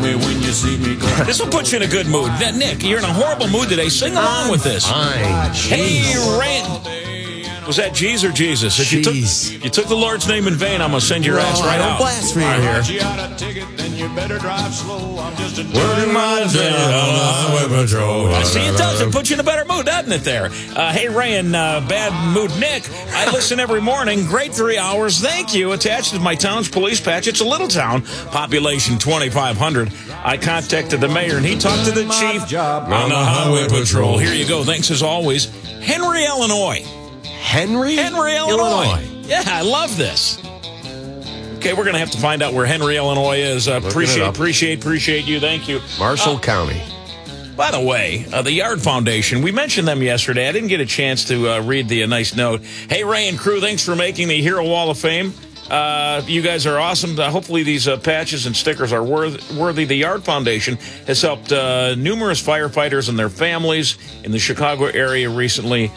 me when you see me go. This will put you in a good mood. Nick, you're in a horrible mood today. Sing along with this. Fine. Hey, Rand. Was that Jeez or Jesus? If you took the Lord's name in vain, I'm going to send your ass right out. Blasphemy here. You got a ticket, then you better drive slow. I'm just a Working my day on the highway patrol. See, it does. It puts you in a better mood, doesn't it, there? Hey, Ray and bad mood Nick, I listen every morning. Great 3 hours. Thank you. Attached to my town's police patch. It's a little town, population 2,500. I contacted the mayor, and he talked to the chief on the highway patrol. Here you go. Thanks, as always. Henry, Illinois. Henry, Illinois. Yeah, I love this. Okay, we're going to have to find out where Henry, Illinois is. Appreciate you. Thank you. Marshall County. By the way, the Yard Foundation, we mentioned them yesterday. I didn't get a chance to read the nice note. Hey, Ray and crew, thanks for making the Hero Wall of Fame. You guys are awesome. Hopefully these patches and stickers are worthy. The Yard Foundation has helped numerous firefighters and their families in the Chicago area recently.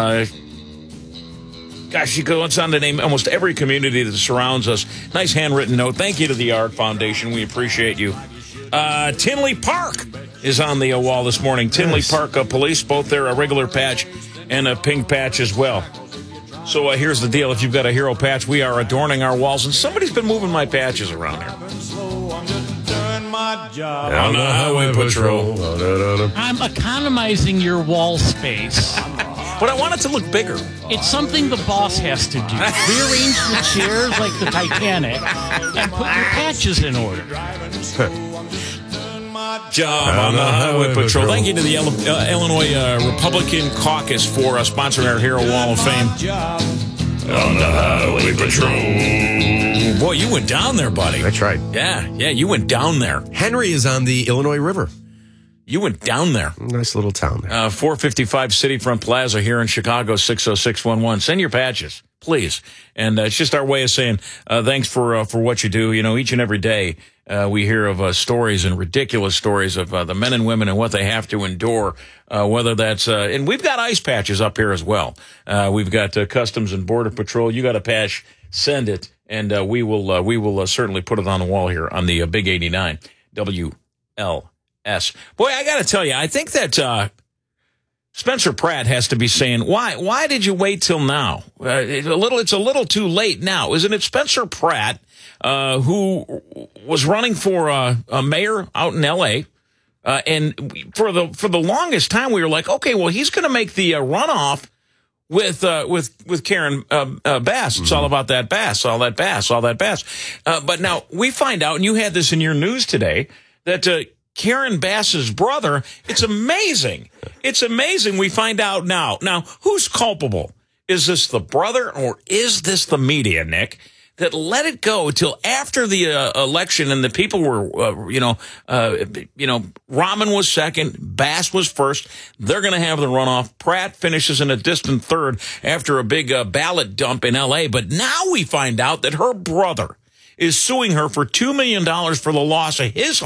Gosh, you go on to name almost every community that surrounds us. Nice handwritten note. Thank you to the Yard Foundation. We appreciate you. Tinley Park is on the wall this morning. Tinley Park Police, both their regular patch and a pink patch as well. So here's the deal. If you've got a hero patch, we are adorning our walls. And somebody's been moving my patches around here. On the highway patrol. I'm economizing your wall space. But I want it to look bigger. It's something the boss has to do. Rearrange the chairs like the Titanic and put your patches in order. Job on the highway patrol. Thank you to the Illinois Republican Caucus for sponsoring our Hero Wall of Fame. On the highway patrol. Boy, you went down there, buddy. That's right. Yeah, you went down there. Henry is on the Illinois River. You went down there. Nice little town there. 455 Cityfront Plaza here in Chicago, 60611. Send your patches, please. And it's just our way of saying thanks for what you do. You know, each and every day we hear of stories and ridiculous stories of the men and women and what they have to endure, whether that's and we've got ice patches up here as well. We've got Customs and Border Patrol. You got a patch, send it, and we will certainly put it on the wall here on the Big 89 WL. Boy, I got to tell you, I think that Spencer Pratt has to be saying, why did you wait till now? It's a little too late now, isn't it? Spencer Pratt, who was running for a mayor out in L.A., and for the longest time we were like, okay, well, he's going to make the runoff with Karen Bass. It's all about that Bass, all that Bass. But now we find out, and you had this in your news today, that Karen Bass's brother, it's amazing. It's amazing we find out now. Now, who's culpable? Is this the brother or is this the media, Nick, that let it go till after the election and the people were, Rahman was second, Bass was first. They're going to have the runoff. Pratt finishes in a distant third after a big ballot dump in L.A. But now we find out that her brother is suing her for $2 million for the loss of his home.